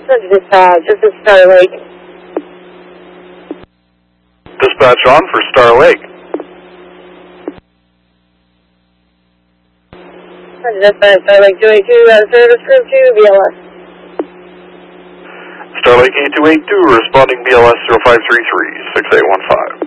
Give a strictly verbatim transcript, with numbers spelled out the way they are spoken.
Dispatch, this is Star Lake. Dispatch on for Star Lake. Dispatch, Star Lake two eighty-two, uh, service group two, B L S. Star Lake eight two eight two, responding B L S zero five three three, six eight one five.